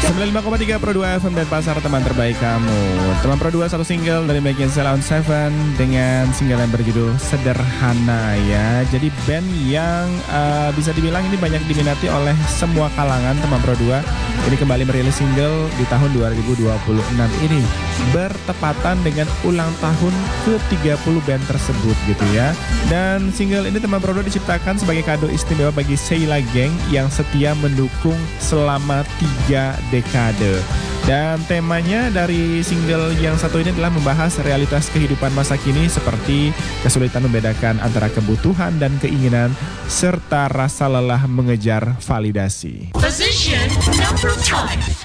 95,3 Pro 2 FM dan pasar teman terbaik kamu. Teman Pro 2 satu single dari Making Sound Seven dengan single yang berjudul Sederhana ya. Jadi band yang bisa dibilang ini banyak diminati oleh semua kalangan teman Pro 2. Ini kembali merilis single di tahun 2026 ini, bertepatan dengan ulang tahun ke-30 band tersebut gitu ya. Dan single ini teman Pro 2 diciptakan sebagai kado istimewa bagi Sheila Gang yang setia mendukung selama 3 dekade. Dan temanya dari single yang satu ini adalah membahas realitas kehidupan masa kini seperti kesulitan membedakan antara kebutuhan dan keinginan serta rasa lelah mengejar validasi. Position number 5.